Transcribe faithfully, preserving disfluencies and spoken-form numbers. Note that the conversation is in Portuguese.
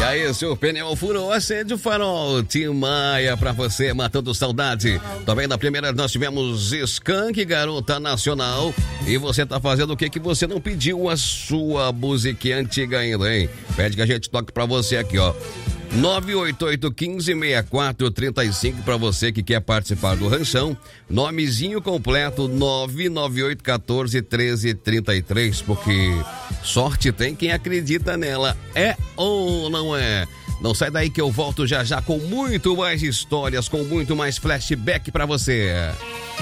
aí, se o pneu furou, acende o farol. Tim Maia pra você, matando saudade. Também na primeira nós tivemos Skank, Garota Nacional. E você tá fazendo o que que você não pediu a sua musiquinha antiga ainda, hein? Pede que a gente toque pra você aqui, ó. nove oito oito um cinco, seis quatro três cinco para você que quer participar do ranchão. Nomezinho completo nove nove oito um quatro um três três três, porque sorte tem quem acredita nela. É ou não é? Não sai daí que eu volto já já com muito mais histórias, com muito mais flashback para você.